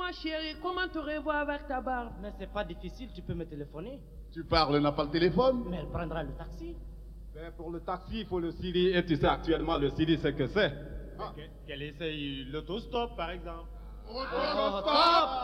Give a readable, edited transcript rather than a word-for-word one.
ma chérie, comment te revoir avec ta barbe? Mais c'est pas difficile, tu peux me téléphoner. Tu parles, elle n'a pas le téléphone? Mais elle prendra le taxi. Ben, pour le taxi, il faut le Siri. Et tu sais actuellement, le Siri, c'est que c'est. Qu'elle essaye l'autostop, par exemple. Autostop!